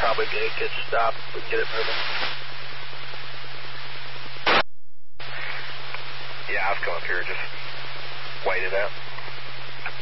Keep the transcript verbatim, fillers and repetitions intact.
probably be a good stop if we can get it moving. Yeah, I've come up here, just wait it out.